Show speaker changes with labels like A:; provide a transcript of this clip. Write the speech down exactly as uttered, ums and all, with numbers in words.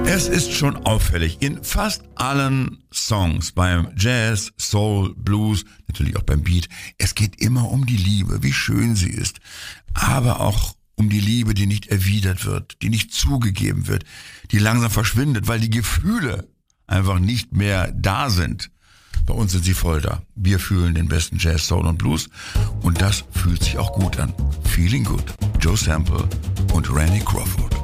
A: Es ist schon auffällig, in fast allen Songs, beim Jazz, Soul, Blues, natürlich auch beim Beat, es geht immer um die Liebe, wie schön sie ist, aber auch um die Liebe, die nicht erwidert wird, die nicht zugegeben wird, die langsam verschwindet, weil die Gefühle einfach nicht mehr da sind. Bei uns sind sie voll da. Wir fühlen den besten Jazz, Soul und Blues und das fühlt sich auch gut an. Feeling Good, Joe Sample und Randy Crawford.